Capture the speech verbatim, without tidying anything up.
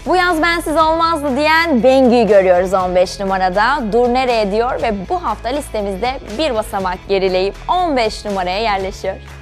Bu yaz bensiz olmazdı diyen Bengü'yü görüyoruz on beş numarada. Dur nereye diyor ve bu hafta listemizde bir basamak gerileyip on beş numaraya yerleşiyor.